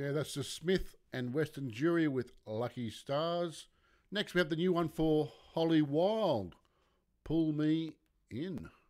Yeah, that's the Smith and Western Jury with Lucky Stars. Next, we have the new one for Holly Wild, Pull Me In.